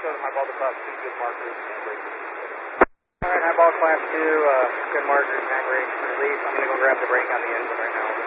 those highball to class 2, good markers, and brake. Alright, highball class 2, good markers, hand brake, release. I'm going to go grab the brake on the engine right now.